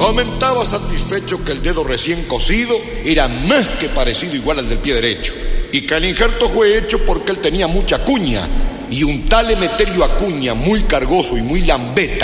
Comentaba satisfecho que el dedo recién cosido era más que parecido igual al del pie derecho, y que el injerto fue hecho porque él tenía mucha cuña, y un tal Emeterio Acuña, muy cargoso y muy lambeta,